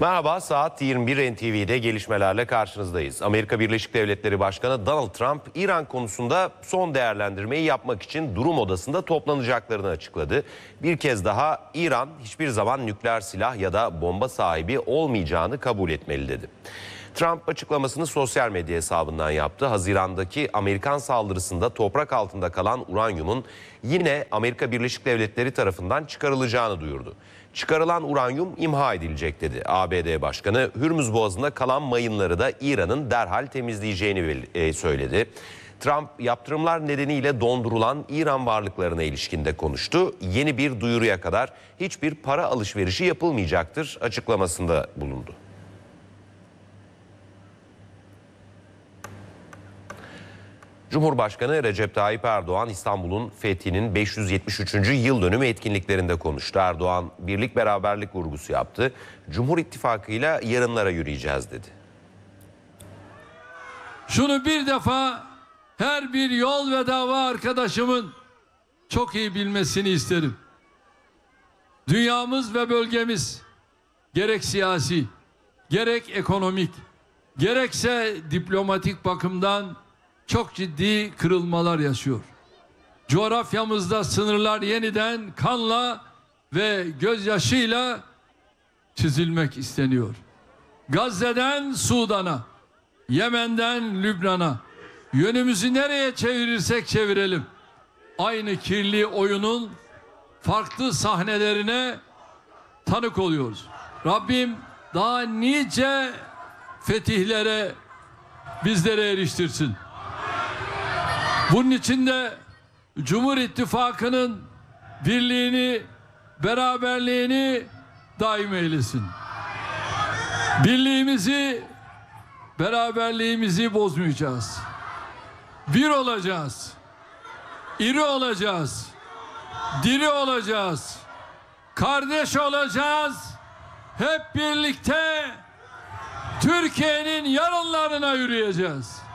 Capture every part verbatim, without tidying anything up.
Merhaba, saat yirmi bir N T V'de gelişmelerle karşınızdayız. Amerika Birleşik Devletleri Başkanı Donald Trump, İran konusunda son değerlendirmeyi yapmak için durum odasında toplanacaklarını açıkladı. Bir kez daha İran hiçbir zaman nükleer silah ya da bomba sahibi olmayacağını kabul etmeli dedi. Trump açıklamasını sosyal medya hesabından yaptı. Haziran'daki Amerikan saldırısında toprak altında kalan uranyumun yine Amerika Birleşik Devletleri tarafından çıkarılacağını duyurdu. Çıkarılan uranyum imha edilecek dedi. A B D Başkanı Hürmüz Boğazı'nda kalan mayınları da İran'ın derhal temizleyeceğini söyledi. Trump yaptırımlar nedeniyle dondurulan İran varlıklarına ilişkin de konuştu. Yeni bir duyuruya kadar hiçbir para alışverişi yapılmayacaktır açıklamasında bulundu. Cumhurbaşkanı Recep Tayyip Erdoğan, İstanbul'un fethinin beş yüz yetmiş üçüncü yıl dönümü etkinliklerinde konuştu. Erdoğan, birlik beraberlik vurgusu yaptı. Cumhur İttifakı'yla yarınlara yürüyeceğiz dedi. Şunu bir defa her bir yol ve dava arkadaşımın çok iyi bilmesini isterim. Dünyamız ve bölgemiz gerek siyasi, gerek ekonomik, gerekse diplomatik bakımdan çok ciddi kırılmalar yaşıyor. Coğrafyamızda sınırlar yeniden kanla ve gözyaşıyla çizilmek isteniyor. Gazze'den Sudan'a, Yemen'den Lübnan'a, yönümüzü nereye çevirirsek çevirelim, aynı kirli oyunun farklı sahnelerine tanık oluyoruz. Rabbim daha nice fetihlere bizlere eriştirsin. Bunun için de Cumhur İttifakı'nın birliğini, beraberliğini daim eylesin. Birliğimizi, beraberliğimizi bozmayacağız. Bir olacağız. İri olacağız. Diri olacağız. Kardeş olacağız. Hep birlikte Türkiye'nin yarınlarına yürüyeceğiz.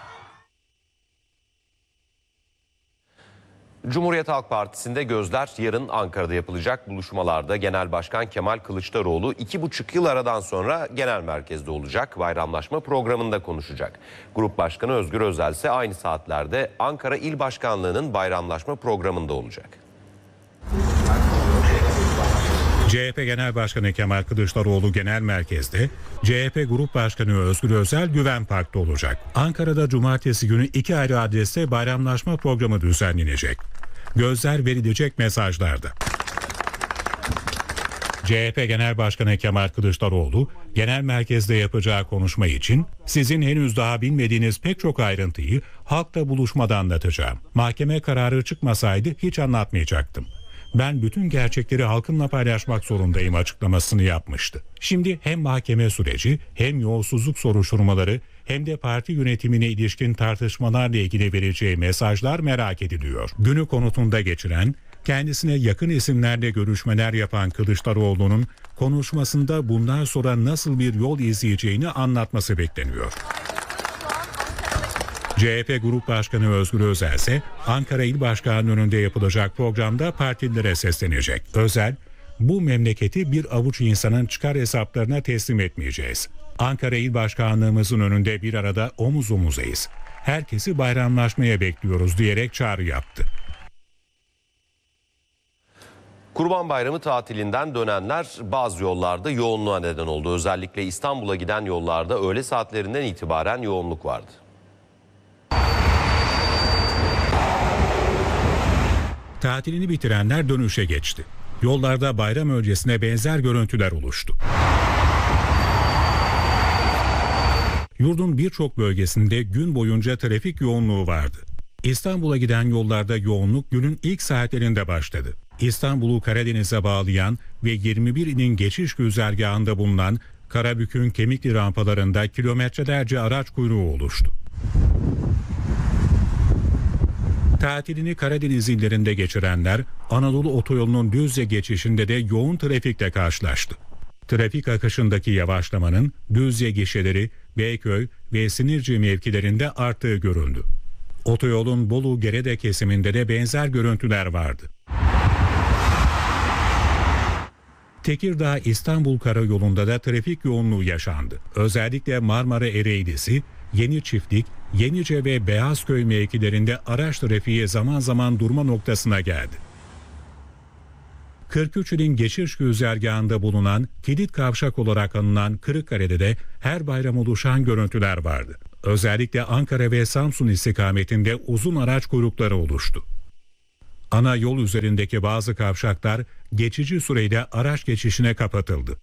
Cumhuriyet Halk Partisi'nde gözler yarın Ankara'da yapılacak buluşmalarda Genel Başkan Kemal Kılıçdaroğlu iki buçuk yıl aradan sonra genel merkezde olacak. Bayramlaşma programında konuşacak. Grup Başkanı Özgür Özel ise aynı saatlerde Ankara İl Başkanlığı'nın bayramlaşma programında olacak. C H P Genel Başkanı Kemal Kılıçdaroğlu genel merkezde, C H P Grup Başkanı Özgür Özel Güven Park'ta olacak. Ankara'da cumartesi günü iki ayrı adreste bayramlaşma programı düzenlenecek. Gözler verilecek mesajlarda. C H P Genel Başkanı Kemal Kılıçdaroğlu, genel merkezde yapacağı konuşma için sizin henüz daha bilmediğiniz pek çok ayrıntıyı halkla buluşmada anlatacağım. Mahkeme kararı çıkmasaydı hiç anlatmayacaktım. Ben bütün gerçekleri halkımla paylaşmak zorundayım açıklamasını yapmıştı. Şimdi hem mahkeme süreci, hem yolsuzluk soruşturmaları, hem de parti yönetimine ilişkin tartışmalarla ilgili vereceği mesajlar merak ediliyor. Günü konutunda geçiren, kendisine yakın isimlerle görüşmeler yapan Kılıçdaroğlu'nun konuşmasında bundan sonra nasıl bir yol izleyeceğini anlatması bekleniyor. C H P Grup Başkanı Özgür Özel ise Ankara İl Başkanı'nın önünde yapılacak programda partililere seslenecek. Özel, bu memleketi bir avuç insanın çıkar hesaplarına teslim etmeyeceğiz. Ankara İl Başkanlığımızın önünde bir arada omuz omuzayız. Herkesi bayramlaşmaya bekliyoruz diyerek çağrı yaptı. Kurban Bayramı tatilinden dönenler bazı yollarda yoğunluğa neden oldu. Özellikle İstanbul'a giden yollarda öğle saatlerinden itibaren yoğunluk vardı. Tatilini bitirenler dönüşe geçti. Yollarda bayram öncesine benzer görüntüler oluştu. Yurdun birçok bölgesinde gün boyunca trafik yoğunluğu vardı. İstanbul'a giden yollarda yoğunluk günün ilk saatlerinde başladı. İstanbul'u Karadeniz'e bağlayan ve yirmi bir ilin geçiş güzergahında bulunan Karabük'ün Kemikli rampalarında kilometrelerce araç kuyruğu oluştu. Tatilini Karadeniz illerinde geçirenler Anadolu Otoyolu'nun Düzce geçişinde de yoğun trafikle karşılaştı. Trafik akışındaki yavaşlamanın Düzce gişeleri, Beyköy ve Sinirci mevkilerinde arttığı görüldü. Otoyolun Bolu-Gerede kesiminde de benzer görüntüler vardı. Tekirdağ-İstanbul karayolunda da trafik yoğunluğu yaşandı. Özellikle Marmara Ereğlisi, Yeni Çiftlik, Yenice ve Beyazköy mevkilerinde araç trafiği zaman zaman durma noktasına geldi. kırk üç ilin geçiş güzergahında bulunan kilit kavşak olarak anılan Kırıkkale'de de her bayram oluşan görüntüler vardı. Özellikle Ankara ve Samsun istikametinde uzun araç kuyrukları oluştu. Ana yol üzerindeki bazı kavşaklar geçici süreyle araç geçişine kapatıldı.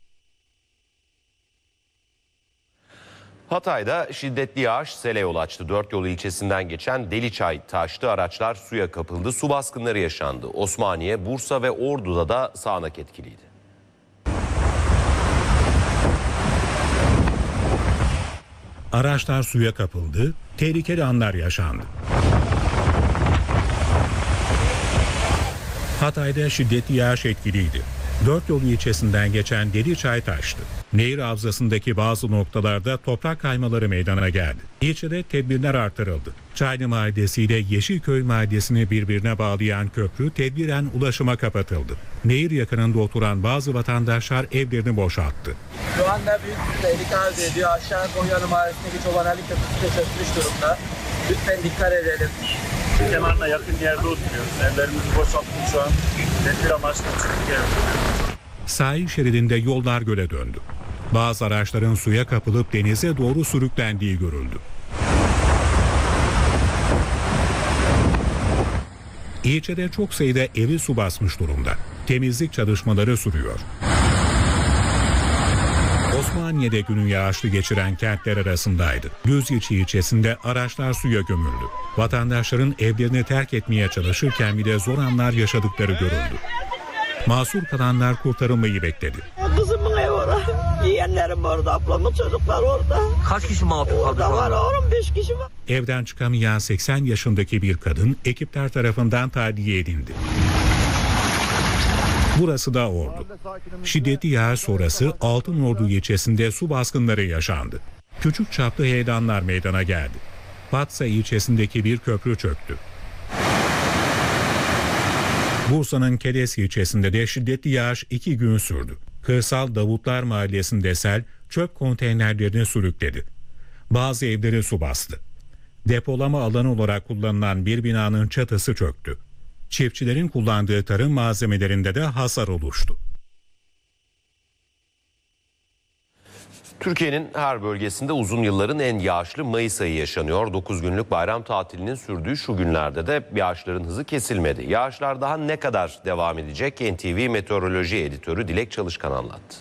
Hatay'da şiddetli yağış sele yol açtı. Dört yolu ilçesinden geçen Deliçay taştı, araçlar suya kapıldı, su baskınları yaşandı. Osmaniye, Bursa ve Ordu'da da sağanak etkiliydi. Araçlar suya kapıldı, tehlikeli anlar yaşandı. Hatay'da şiddetli yağış etkiliydi. Dört yol ilçesinden geçen Deliçay taştı. Nehir havzasındaki bazı noktalarda toprak kaymaları meydana geldi. İlçede tedbirler artırıldı. Çaylı Mahallesi ile Yeşilköy Mahallesi'ni birbirine bağlayan köprü tedbiren ulaşıma kapatıldı. Nehir yakınında oturan bazı vatandaşlar evlerini boşalttı. Şu anda büyük bir tehlike arz ediyor. Aşağı Konya'nın mahallesindeki Çobanali Köprüsü de çökmüş durumda. Lütfen dikkat edelim. Kenarına yakın yerde oturuyoruz. Evlerimizi boşalttık şu an. Tedbir amaçlı çıktık evlerimize. Sahil şeridinde yollar göle döndü. Bazı araçların suya kapılıp denize doğru sürüklendiği görüldü. İlçede çok sayıda evi su basmış durumda. Temizlik çalışmaları sürüyor. Osmaniye'de günün yağışlı geçiren kentler arasındaydı. Düzyeçi ilçesinde araçlar suya gömüldü. Vatandaşların evlerini terk etmeye çalışırken bile zor anlar yaşadıkları görüldü. Mahsur kalanlar kurtarılmayı bekledi. Kızımın evi orada. Yeğenlerim orada, ablamın çocuklar orada. Kaç kişi mahsur kaldı? Orada var oğlum, beş kişi var. Evden çıkamayan seksen yaşındaki bir kadın ekipler tarafından tahliye edildi. Burası da Ordu. Şiddetli yağış sonrası Altınordu ilçesinde su baskınları yaşandı. Küçük çaplı heyelanlar meydana geldi. Fatsa ilçesindeki bir köprü çöktü. Bursa'nın Keles ilçesinde de şiddetli yağış iki gün sürdü. Kırsal Davutlar Mahallesi'nde sel çöp konteynerlerini sürükledi. Bazı evleri su bastı. Depolama alanı olarak kullanılan bir binanın çatısı çöktü. Çiftçilerin kullandığı tarım malzemelerinde de hasar oluştu. Türkiye'nin her bölgesinde uzun yılların en yağışlı Mayıs ayı yaşanıyor. dokuz günlük bayram tatilinin sürdüğü şu günlerde de yağışların hızı kesilmedi. Yağışlar daha ne kadar devam edecek? N T V Meteoroloji Editörü Dilek Çalışkan anlattı.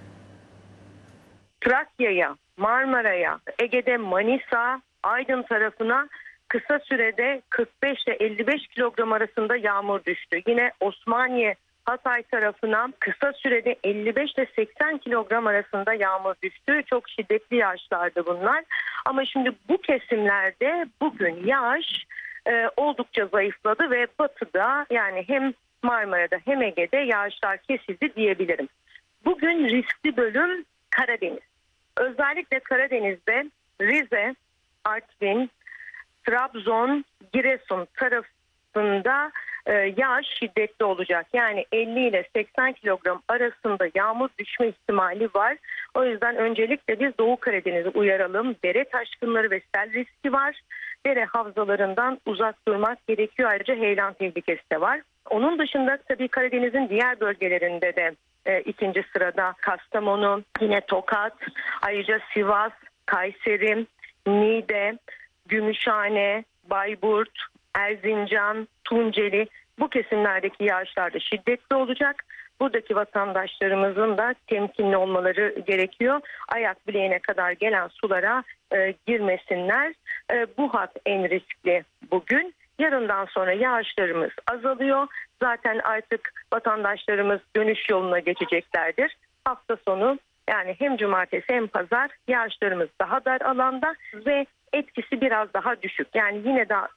Trakya'ya, Marmara'ya, Ege'de Manisa, Aydın tarafına kısa sürede kırk beş ile elli beş kilogram arasında yağmur düştü. Yine Osmaniye, Hatay tarafına kısa sürede elli beş ile seksen kilogram arasında yağmur düştü. Çok şiddetli yağışlardı bunlar. Ama şimdi bu kesimlerde bugün yağış e, oldukça zayıfladı ve batıda, yani hem Marmara'da hem Ege'de yağışlar kesildi diyebilirim. Bugün riskli bölüm Karadeniz. Özellikle Karadeniz'de Rize, Artvin, Trabzon, Giresun tarafında e, yağış şiddetli olacak. Yani elli ile seksen kilogram arasında yağmur düşme ihtimali var. O yüzden öncelikle biz Doğu Karadeniz'i uyaralım. Dere taşkınları ve sel riski var. Dere havzalarından uzak durmak gerekiyor. Ayrıca heyelan tehlikesi de var. Onun dışında tabii Karadeniz'in diğer bölgelerinde de e, ikinci sırada Kastamonu, yine Tokat, ayrıca Sivas, Kayseri, Niğde, Gümüşhane, Bayburt, Erzincan, Tunceli, bu kesimlerdeki yağışlar da şiddetli olacak. Buradaki vatandaşlarımızın da temkinli olmaları gerekiyor. Ayak bileğine kadar gelen sulara e, girmesinler. E, bu hat en riskli bugün. Yarından sonra yağışlarımız azalıyor. Zaten artık vatandaşlarımız dönüş yoluna geçeceklerdir. Hafta sonu, yani hem cumartesi hem pazar yağışlarımız daha dar alanda ve etkisi biraz daha düşük. Yani yine de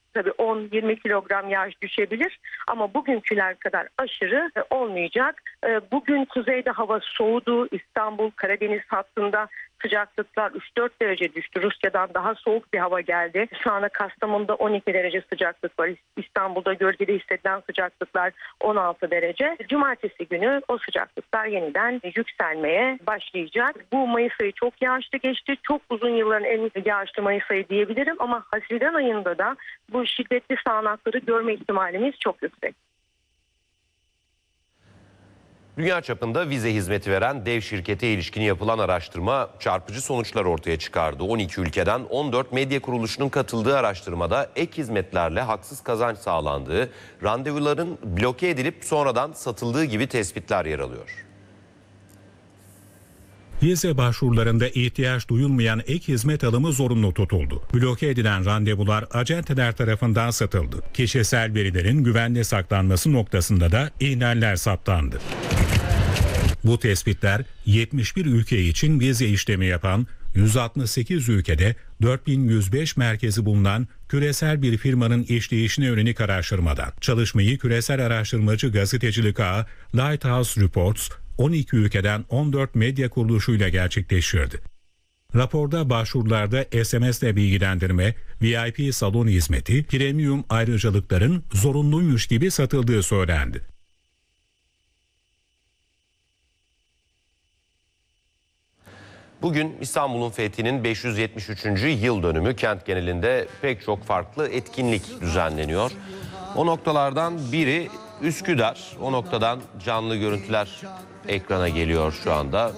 tabii on yirmi kilogram yağış düşebilir ama bugünküler kadar aşırı e, olmayacak. E, bugün kuzeyde hava soğudu. İstanbul, Karadeniz hattında sıcaklıklar üç dört derece düştü. Rusya'dan daha soğuk bir hava geldi. Şu anda Kastamonu'da on iki derece sıcaklık var. İstanbul'da gölgede hissedilen sıcaklıklar on altı derece. Cumartesi günü o sıcaklıklar yeniden yükselmeye başlayacak. Bu Mayıs ayı çok yağışlı geçti. Çok uzun yılların en yağışlı Mayıs ayı diyebilirim ama Haziran ayında da bu şiddetli sağanakları görme ihtimalimiz çok yüksek. Dünya çapında vize hizmeti veren dev şirkete ilişkin yapılan araştırma çarpıcı sonuçlar ortaya çıkardı. on iki ülkeden on dört medya kuruluşunun katıldığı araştırmada ek hizmetlerle haksız kazanç sağlandığı, randevuların bloke edilip sonradan satıldığı gibi tespitler yer alıyor. Vize başvurularında ihtiyaç duyulmayan ek hizmet alımı zorunlu tutuldu. Bloke edilen randevular acenteler tarafından satıldı. Kişisel verilerin güvenle saklanması noktasında da ihlaller saptandı. Bu tespitler yetmiş bir ülke için vize işlemi yapan, yüz altmış sekiz ülkede dört bin yüz beş merkezi bulunan küresel bir firmanın işleyişine yönelik araştırmadan. Çalışmayı küresel araştırmacı gazetecilik ağı Lighthouse Reports, on iki ülkeden on dört medya kuruluşuyla gerçekleştirdi. Raporda başvurularda S M S'le bilgilendirme, V I P salon hizmeti, premium ayrıcalıkların zorunluymuş gibi satıldığı söylendi. Bugün İstanbul'un fethinin beş yüz yetmiş üçüncü yıl dönümü, kent genelinde pek çok farklı etkinlik düzenleniyor. O noktalardan biri Üsküdar. O noktadan canlı görüntüler ekrana geliyor şu anda.